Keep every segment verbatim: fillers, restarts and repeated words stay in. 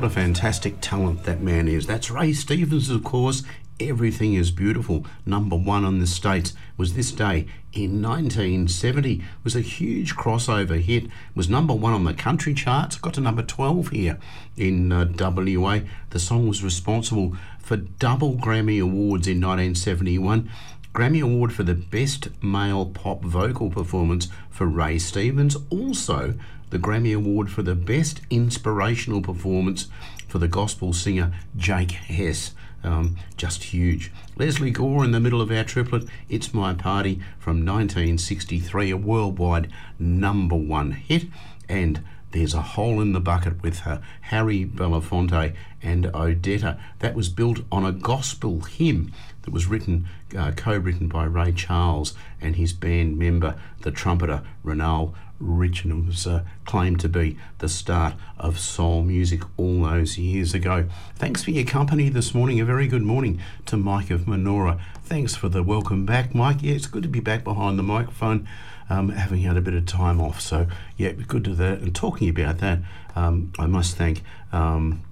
What a fantastic talent that man is. That's Ray Stevens, of course. Everything is Beautiful, number one on the States, was this day in nineteen seventy. Was a huge crossover hit, was number one on the country charts, got to number twelve here in uh, W A. The song was responsible for double Grammy Awards in nineteen seventy-one. Grammy Award for the Best Male Pop Vocal Performance for Ray Stevens. Also, the Grammy Award for the Best Inspirational Performance for the gospel singer Jake Hess. Um, just huge. Leslie Gore in the middle of our triplet, It's My Party from nineteen sixty-three, a worldwide number one hit. And There's a Hole in the Bucket with uh, Harry Belafonte and Odetta. That was built on a gospel hymn that was written, uh, co-written by Ray Charles and his band member, the trumpeter Renal Rich, and was uh, claimed to be the start of soul music all those years ago. Thanks for your company this morning. A very good morning to Mike of Menorah. Thanks for the welcome back, Mike. Yeah, it's good to be back behind the microphone, um, having had a bit of time off. So, yeah, good to that. And talking about that, um, I must thank Um,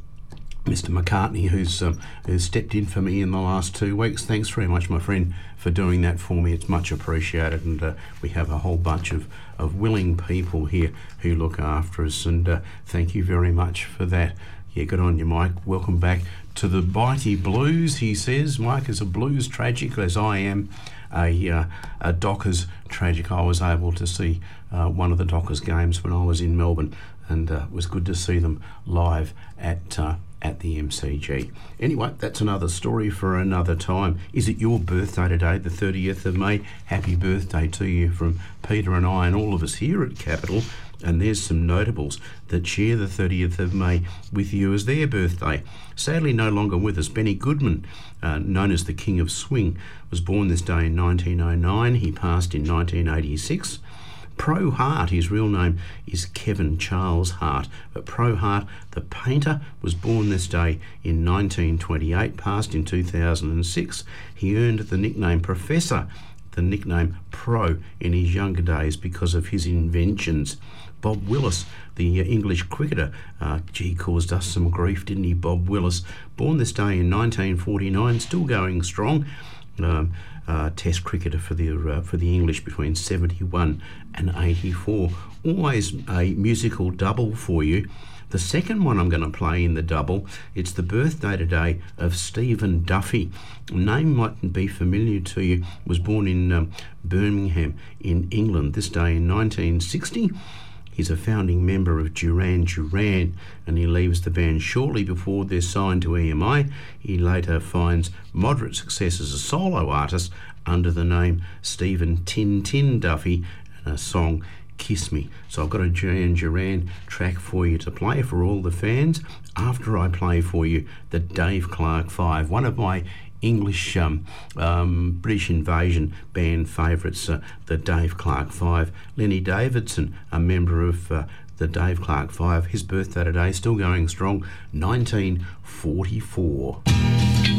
Mister McCartney, who's um, who's stepped in for me in the last two weeks. Thanks very much, my friend, for doing that for me. It's much appreciated, and uh, we have a whole bunch of, of willing people here who look after us, and uh, thank you very much for that. Yeah, good on you, Mike. Welcome back to the Bitey Blues, he says. Mike is a blues tragic, as I am a, uh, a Dockers tragic. I was able to see uh, one of the Dockers games when I was in Melbourne, and uh, it was good to see them live at uh, at the M C G. Anyway, that's another story for another time. Is it your birthday today, the thirtieth of May? Happy birthday to you from Peter and I and all of us here at Capital. And there's some notables that share the thirtieth of May with you as their birthday. Sadly, no longer with us, Benny Goodman, uh, known as the King of Swing, was born this day in nineteen oh nine. He passed in nineteen eighty-six. Pro Hart, his real name is Kevin Charles Hart, but Pro Hart, the painter, was born this day in nineteen twenty-eight, passed in two thousand six. He earned the nickname Professor, the nickname Pro, in his younger days because of his inventions. Bob Willis, the uh, English cricketer, uh, gee, caused us some grief, didn't he, Bob Willis? Born this day in nineteen forty-nine, still going strong. Um, uh, test cricketer for the uh, for the English between seventy-one and eighty-four. Always a musical double for you. The second one I'm going to play in the double, it's the birthday today of Stephen Duffy. Name mightn't be familiar to you. Was born in um, Birmingham in England this day in nineteen sixty. He's a founding member of Duran Duran, and he leaves the band shortly before they're signed to E M I. He later finds moderate success as a solo artist under the name Stephen Tin Tin Duffy, and a song Kiss Me. So I've got a Duran Duran track for you to play for all the fans after I play for you the Dave Clark Five, one of my English um, um, British Invasion band favourites, uh, the Dave Clark Five. Lenny Davidson, a member of uh, the Dave Clark Five, his birthday today, still going strong, nineteen forty-four.